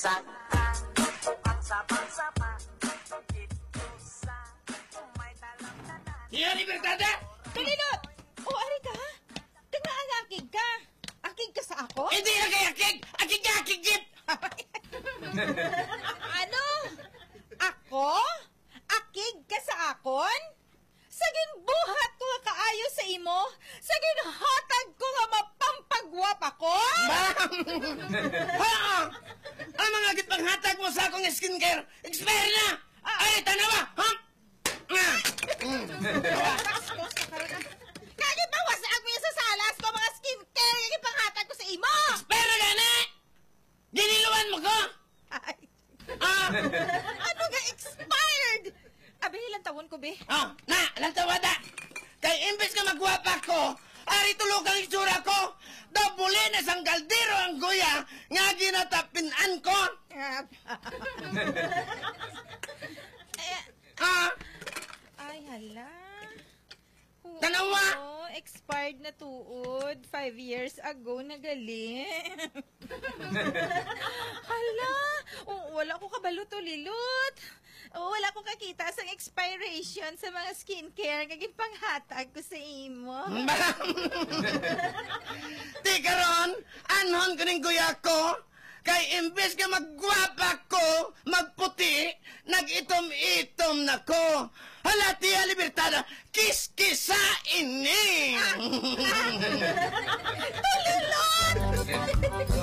Iya, Libertada! Kalilot! O, ari ka? Tingnan akig ka. Akig ka sa ako? Hindi na kay akig! Akig ka, akig git! Ano? Ako? Akig ka sa akon? Saging buhat ko nga kaayo sa imo? Saging hatag ko nga mapampagwap ako? Ma'am! Haa! Ang mga gitpanghatag mo sa akong skincare, expire na! Ay, tanawa! Ha? Kaya bawas ako yung sa salas ko mga skincare yung panghatag ko sa imo! Expire na gani! Giniluan mo ko! Ay, Ah! ano nga expired? Abi, ilang taon ko, be? Oh, na! Alang tawada! Kay imbes ka magwapa ko, ari tulog ang itsura ko, dobule na sang kaldero ang guya, nga ginatapinan ko! Ah! Ay, hala. Tanawa! Oo, expired na tuod. 5 years ago na gali. Hala. Wala ko kabalo to, Lilot. Wala ko kakita sa expiration sa mga skincare. Kaging panghatag ko sa imo. Di karon, anhon ko ning guya ko, kay imbes ka maggwapa ko, magputi, nag-itom-itom na ko. Hala, Tia Libertada, kis-kisa ini! Tulilot!